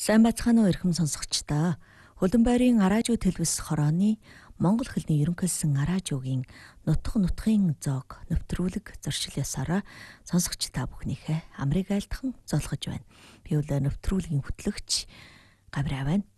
Сайн бацхан уу эрхэм сонсогчдоо. Хөлбөмбөөрийн араажуу телевиз хорооны Монгол хэлний ерөнхийлсөн араажуугийн нутгын зоог нэвтрүүлэг зуршил ёсороо сонсогч та бүхнийхээ амрыг айлтхан золгож байна. Би өглөө нэвтрүүлгийн хөтлөгч Гавраа байна.